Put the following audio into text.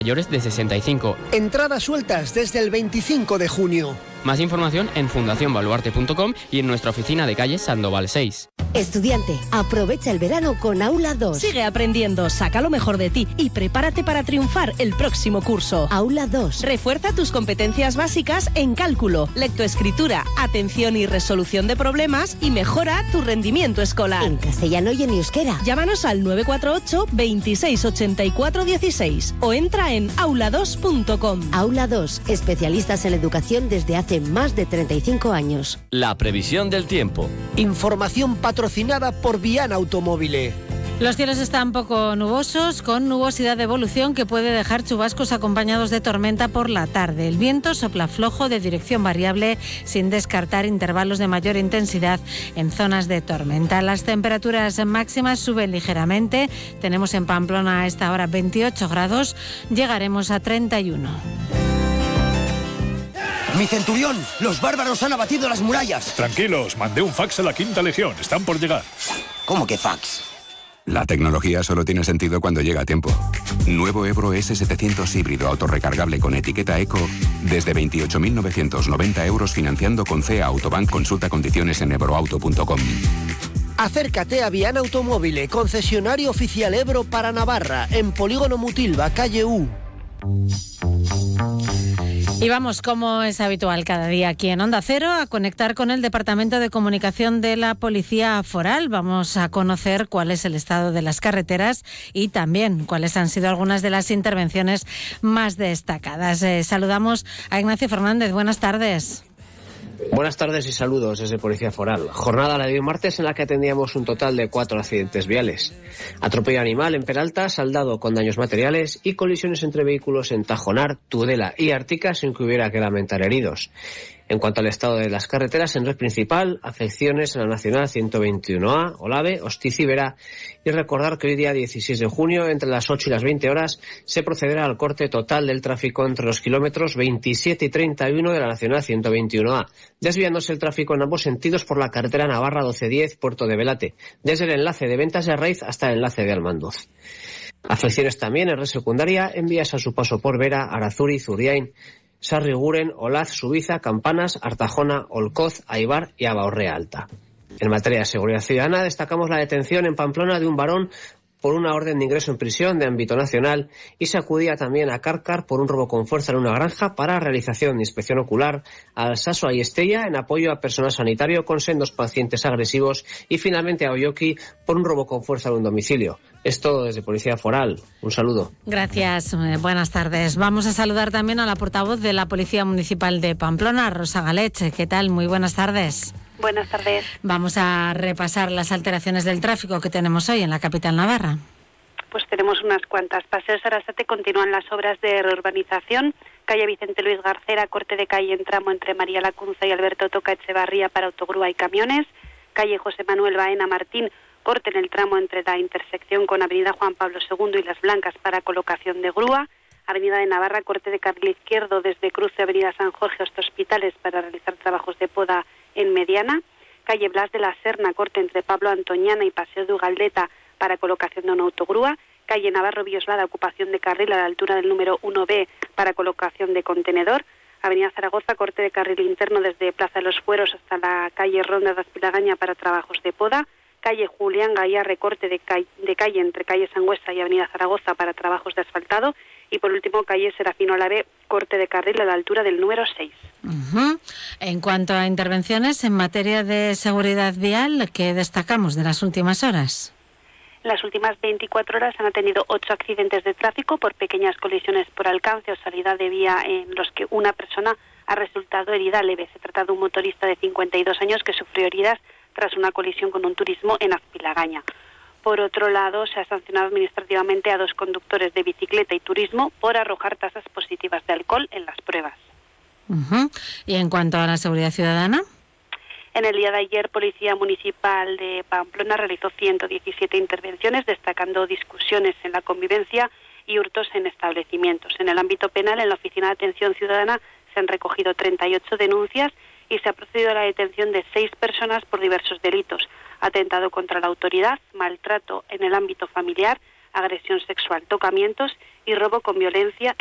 mayores de 65. Entradas sueltas desde el 25 de junio. Más información en fundacionbaluarte.com y en nuestra oficina de calle Sandoval 6. Estudiante, aprovecha el verano con Aula 2. Sigue aprendiendo, saca lo mejor de ti y prepárate para triunfar el próximo curso. Aula 2. Refuerza tus competencias básicas en cálculo, lectoescritura, atención y resolución de problemas y mejora tu rendimiento escolar. En castellano y en euskera. Llámanos al 948 26 84 16 o entra en aula2.com. Aula 2, especialistas en la educación desde hace más de 35 años. La previsión del tiempo. Información patrocinada por Viana Automóvil. Los cielos están poco nubosos, con nubosidad de evolución que puede dejar chubascos acompañados de tormenta por la tarde. El viento sopla flojo de dirección variable, sin descartar intervalos de mayor intensidad en zonas de tormenta. Las temperaturas máximas suben ligeramente. Tenemos en Pamplona a esta hora 28 grados, llegaremos a 31. ¡Mi centurión! ¡Los bárbaros han abatido las murallas! Tranquilos, mandé un fax a la Quinta Legión. Están por llegar. ¿Cómo que fax? La tecnología solo tiene sentido cuando llega a tiempo. Nuevo Ebro S700 híbrido autorrecargable con etiqueta Eco desde 28.990 euros financiando con CEA Autobank. Consulta condiciones en ebroauto.com. Acércate a Viana Automóvil, concesionario oficial Ebro para Navarra, en Polígono Mutilva, calle U. Y vamos, como es habitual cada día aquí en Onda Cero, a conectar con el Departamento de Comunicación de la Policía Foral. Vamos a conocer cuál es el estado de las carreteras y también cuáles han sido algunas de las intervenciones más destacadas. Saludamos a Ignacio Fernández. Buenas tardes. Buenas tardes y saludos desde Policía Foral. Jornada la de hoy martes en la que atendíamos un total de 4 accidentes viales. Atropello animal en Peralta, saldado con daños materiales y colisiones entre vehículos en Tajonar, Tudela y Ártica sin que hubiera que lamentar heridos. En cuanto al estado de las carreteras, en red principal, afecciones en la Nacional 121A, Olave, Hostiz y Vera. Y recordar que hoy día 16 de junio, entre las 8 y las 20 horas, se procederá al corte total del tráfico entre los kilómetros 27 y 31 de la Nacional 121A, desviándose el tráfico en ambos sentidos por la carretera Navarra 1210, Puerto de Velate, desde el enlace de Ventas de Arraiz hasta el enlace de Almandoz. Afecciones también en red secundaria, en vías a su paso por Vera, Arazuri, Zuriain, Sarriguren, Olaz, Subiza, Campanas, Artajona, Olcoz, Aibar y Abaurrea Alta. En materia de seguridad ciudadana, destacamos la detención en Pamplona de un varón por una orden de ingreso en prisión de ámbito nacional y se acudía también a Cárcar por un robo con fuerza en una granja para realización de inspección ocular, a Alsaso y Estella en apoyo a personal sanitario con sendos pacientes agresivos y finalmente a Oyoki por un robo con fuerza en un domicilio. Es todo desde Policía Foral. Un saludo. Gracias. Buenas tardes. Vamos a saludar también a la portavoz de la Policía Municipal de Pamplona, Rosa Galech. ¿Qué tal? Muy buenas tardes. Buenas tardes. Vamos a repasar las alteraciones del tráfico que tenemos hoy en la capital navarra. Pues tenemos unas cuantas. Paseo Sarasate continúan las obras de reurbanización. Calle Vicente Luis Garcera, corte de calle en tramo entre María Lacunza y Alberto Toca Echevarría para autogrúa y camiones. Calle José Manuel Baena Martín, corte en el tramo entre la intersección con Avenida Juan Pablo II y Las Blancas para colocación de grúa. Avenida de Navarra, corte de carril izquierdo desde cruce Avenida San Jorge hasta Hospitales para realizar trabajos de poda en Mediana. Calle Blas de la Serna, corte entre Pablo Antoñana y Paseo de Ugaldeta para colocación de una autogrúa. Calle Navarro Bioslada, ocupación de carril a la altura del número 1B para colocación de contenedor. Avenida Zaragoza, corte de carril interno desde Plaza de los Fueros hasta la calle Ronda de Azpilagaña para trabajos de poda. Calle Julián Gallá, recorte de calle entre calle Sangüesa y Avenida Zaragoza para trabajos de asfaltado. Y por último, calle Serafino Olave, corte de carril a la altura del número 6. En cuanto a intervenciones en materia de seguridad vial, ¿qué destacamos de las últimas horas? En las últimas 24 horas han atendido 8 accidentes de tráfico por pequeñas colisiones por alcance o salida de vía en los que una persona ha resultado herida leve. Se trata de un motorista de 52 años que sufrió heridas tras una colisión con un turismo en Azpilagaña. Por otro lado, se ha sancionado administrativamente a 2 conductores de bicicleta y turismo por arrojar tasas positivas de alcohol en las pruebas. ¿Y en cuanto a la seguridad ciudadana? En el día de ayer, Policía Municipal de Pamplona realizó 117 intervenciones, destacando discusiones en la convivencia y hurtos en establecimientos. En el ámbito penal, en la Oficina de Atención Ciudadana, se han recogido 38 denuncias y se ha procedido a la detención de 6 personas por diversos delitos: atentado contra la autoridad, maltrato en el ámbito familiar, agresión sexual, tocamientos y robo con violencia